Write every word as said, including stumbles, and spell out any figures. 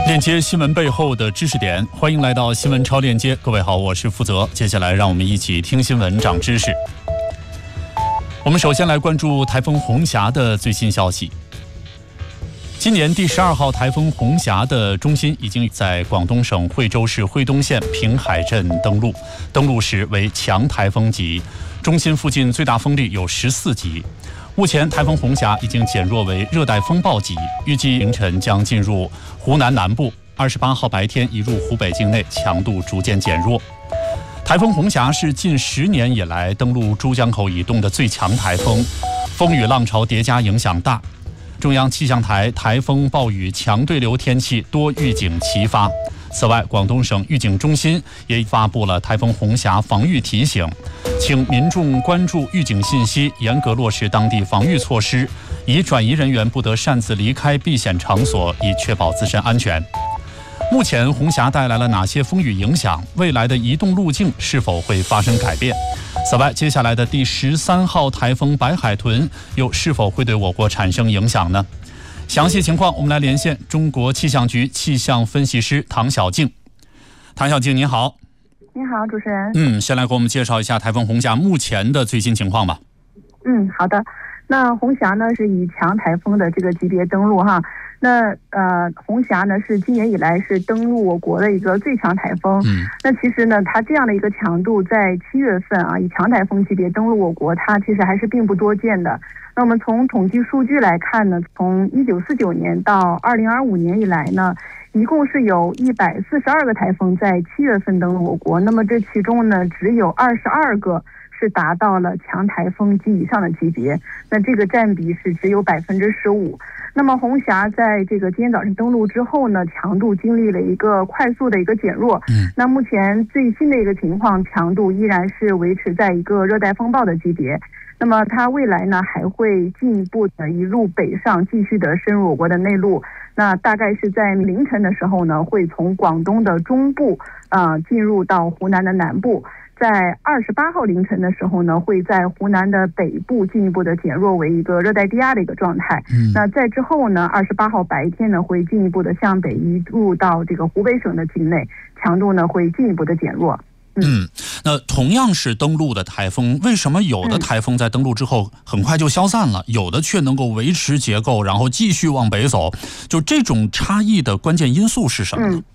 链接新闻背后的知识点，欢迎来到新闻超链接。各位好，我是负责。接下来让我们一起听新闻长知识。我们首先来关注台风红霞的最新消息。今年第十二号台风红霞的中心已经在广东省惠州市惠东县平海镇登陆，登陆时为强台风级，中心附近最大风力有十四级。目前台风红霞已经减弱为热带风暴级，预计凌晨将进入湖南南部，二十八号白天移入湖北境内，强度逐渐减弱。台风红霞是近十年以来登陆珠江口以东的最强台风，风雨浪潮叠加，影响大。中央气象台台风暴雨强对流天气多预警齐发。此外，广东省预警中心也发布了台风红霞防御提醒，请民众关注预警信息，严格落实当地防御措施，已转移人员不得擅自离开避险场所，以确保自身安全。目前红霞带来了哪些风雨影响？未来的移动路径是否会发生改变？此外，接下来的第十三号台风白海豚又是否会对我国产生影响呢？详细情况我们来连线中国气象局气象分析师唐小静。唐小静您好。 你好，主持人。 嗯，先来给我们介绍一下台风红霞目前的最新情况吧。 嗯，好的。那红霞呢是以强台风的这个级别登陆哈。那呃，红霞呢是今年以来是登陆我国的一个最强台风。嗯，那其实呢，它这样的一个强度在七月份啊，以强台风级别登陆我国，它其实还是并不多见的。那我们从统计数据来看呢，从一九四九年到二零二五年以来呢，一共是有一百四十二个台风在七月份登陆我国。那么这其中呢，只有二十二个是达到了强台风及以上的级别，那这个占比是只有百分之十五。那么红霞在这个今天早晨登陆之后呢，强度经历了一个快速的一个减弱。嗯，那目前最新的一个情况，强度依然是维持在一个热带风暴的级别。那么它未来呢还会进一步的一路北上，继续的深入我国的内陆。那大概是在凌晨的时候呢，会从广东的中部啊、呃、进入到湖南的南部。在二十八号凌晨的时候呢，会在湖南的北部进一步的减弱为一个热带低压的一个状态。嗯，那在之后呢，二十八号白天呢，会进一步的向北移入到这个湖北省的境内，强度呢会进一步的减弱。 嗯，那同样是登陆的台风，为什么有的台风在登陆之后很快就消散了，有的却能够维持结构，然后继续往北走？就这种差异的关键因素是什么呢？嗯